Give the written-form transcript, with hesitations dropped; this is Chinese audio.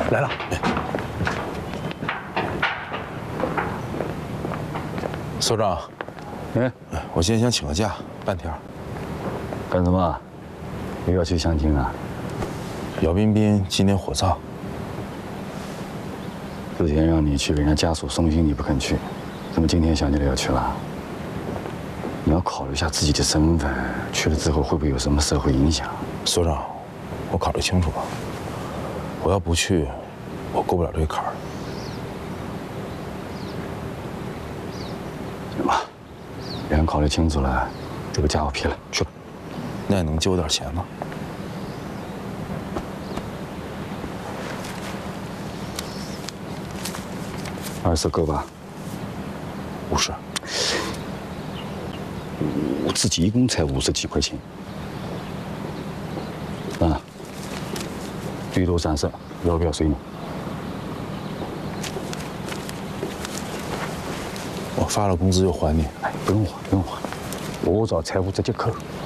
来了。 所长，我今天想请个假，半天。 干什么？又要去相亲啊？ 姚彬彬今天火葬， 之前让你去给人家家属送行，你不肯去，怎么今天想起来要去了？你要考虑一下自己的身份，去了之后会不会有什么社会影响？ 所长，我考虑清楚了，我要不去，我过不了这个坎儿。 行吧，既然考虑清楚了，这个假我批了，去吧。 那也能借我点钱吗 ？20够吧 ？50。 我自己一共才50几块钱。啊，最多30，要不要随你？ 我发了工资就还你。 哎，不用还，不用还，我找财务直接扣。